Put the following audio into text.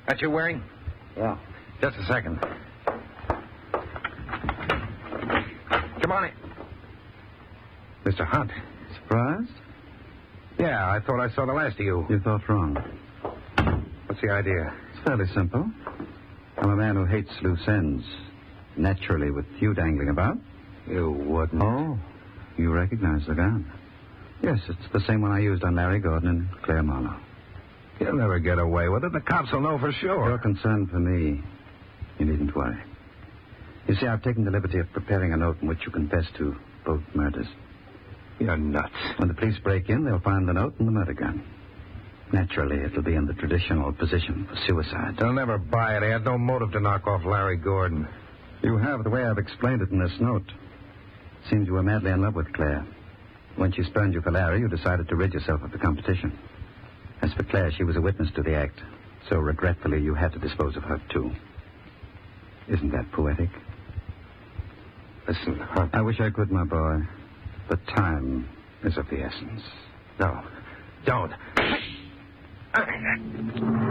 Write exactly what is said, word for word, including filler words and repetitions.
That you wearing? Yeah. Just a second. Come on in. Mister Hunt. Surprised? Yeah, I thought I saw the last of you. You thought wrong. What's the idea? It's fairly simple. I'm a man who hates loose ends. Naturally, with you dangling about. You wouldn't. Oh, you recognize the gun. Yes, it's the same one I used on Larry Gordon and Claire Marlowe. You'll never get away with it. The cops will know for sure. You're concerned for me. You needn't worry. You see, I've taken the liberty of preparing a note in which you confess to both murders. You're nuts. When the police break in, they'll find the note and the murder gun. Naturally, it'll be in the traditional position for suicide. They'll never buy it. They had no motive to knock off Larry Gordon. You have the way I've explained it in this note. It seems you were madly in love with Claire. When she spurned you for Larry, you decided to rid yourself of the competition. As for Claire, she was a witness to the act. So regretfully, you had to dispose of her, too. Isn't that poetic? Listen, Hunt. I wish I could, my boy. But time is of the essence. No. Don't.